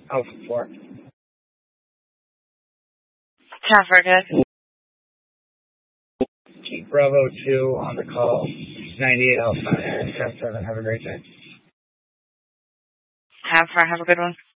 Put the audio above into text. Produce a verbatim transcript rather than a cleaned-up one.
Alpha four. Traffic good. Keep Bravo two on the call. ninety-eight Alpha. seven seven. Have a great day. Have, have a good one.